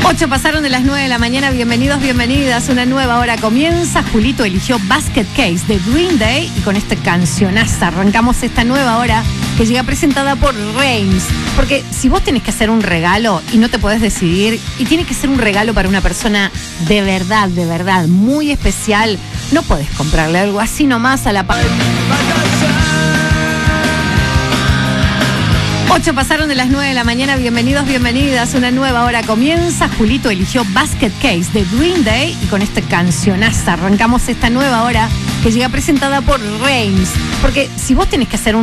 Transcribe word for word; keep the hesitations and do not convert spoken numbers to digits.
Ocho pasaron de las nueve de la mañana, bienvenidos, bienvenidas, una nueva hora comienza. Julito eligió Basket Case de Green Day y con este cancionazo arrancamos esta nueva hora que llega presentada por Reims. Porque si vos tenés que hacer un regalo y no te podés decidir y tiene que ser un regalo para una persona de verdad, de verdad, muy especial, no podés comprarle algo así nomás a la pa... Ocho pasaron de las nueve de la mañana, bienvenidos, bienvenidas, una nueva hora comienza. Julito eligió Basket Case de Green Day y con este cancionazo arrancamos esta nueva hora que llega presentada por Reims. Porque si vos tenés que hacer un